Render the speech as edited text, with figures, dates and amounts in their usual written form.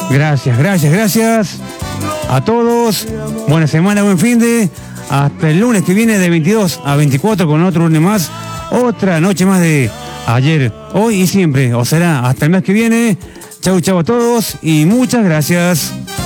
Gracias a todos. Buena semana, buen fin de. Hasta el lunes que viene de 22 a 24 con otro lunes más. Otra noche más de ayer, hoy y siempre. O será hasta el mes que viene. Chau a todos y muchas gracias.